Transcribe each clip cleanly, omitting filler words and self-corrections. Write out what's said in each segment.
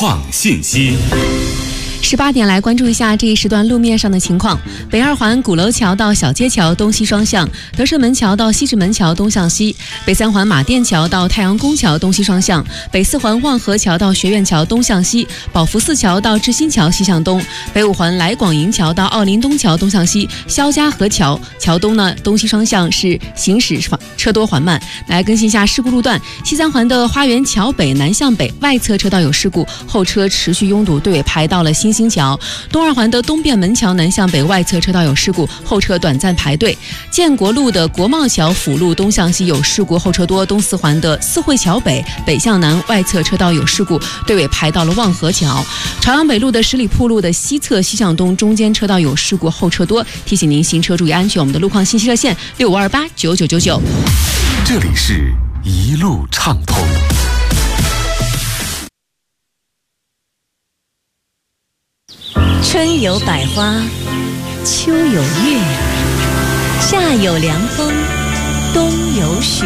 况信息。 18点来关注一下这一时段路面上的情况。北二环鼓楼桥到小街桥东西双向，德胜门桥到西直门桥东向西，北三环马甸桥到太阳宫桥东西双向，北四环望河桥到学院桥东向西，宝福寺桥到志新桥西向东，北五环来广营桥到奥林东桥东向西，肖家河桥桥东呢东西双向是行驶车多缓慢。来更新一下事故路段，西三环的花园桥北南向北外侧车道有事故，后车持续拥堵，队尾排到了新兴桥。东二环的东便门桥南向北外侧车道有事故，后车短暂排队。建国路的国贸桥辅路东向西有事故，后车多。东四环的四惠桥北北向南外侧车道有事故，队尾排到了望河桥。朝阳北路的十里铺路的西侧西向东中间车道有事故，后车多，提醒您行车注意安全。我们的路况信息热线65289999。 这里是一路畅通。 春有百花，秋有月，夏有凉风，冬有雪。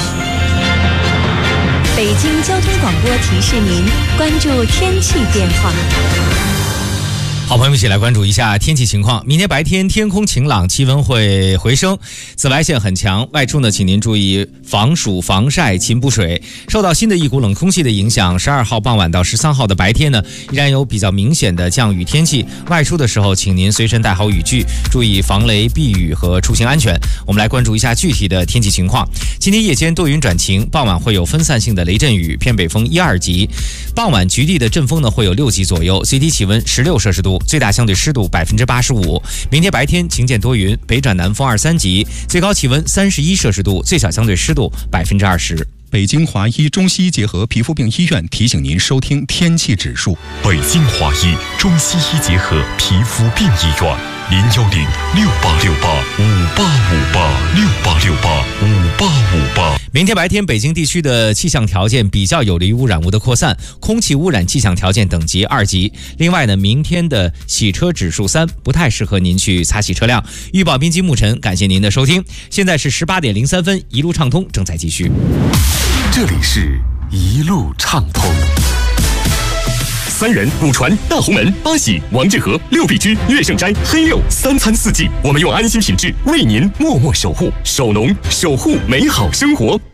北京交通广播提示您关注天气变化。 好朋友们一起来关注一下天气情况。明天白天天空晴朗，气温会回升，紫外线很强，外出呢请您注意防暑防晒勤补水。受到新的一股冷空气的影响，12号傍晚到13号的白天呢依然有比较明显的降雨天气，外出的时候请您随身带好雨具，注意防雷避雨和出行安全。我们来关注一下具体的天气情况。今天夜间多云转晴，傍晚会有分散性的雷阵雨，偏北风1、2级，傍晚局地的阵风呢会有6级左右，最低气温16摄氏度，最大相对湿度85%。明天白天晴间多云，北转南风2、3级，最高气温31摄氏度，最小相对湿度20%。 北京华医中西医结合皮肤病医院提醒您收听天气指数。 北京华医中西医结合皮肤病医院，010-6868-5858，6868-5858。 明天白天北京地区的气象条件比较有利于污染物的扩散，空气污染气象条件等级2级。另外呢，明天的洗车指数3，不太适合您去擦洗车辆。预报编辑沐晨，感谢您的收听。现在是18点03分，一路畅通正在继续。 这里是一路畅通。 三元、古传、大红门、八喜、王致和、六必居、乐盛斋、黑六，3餐4季，我们用安心品质为您默默守护，守农守护美好生活。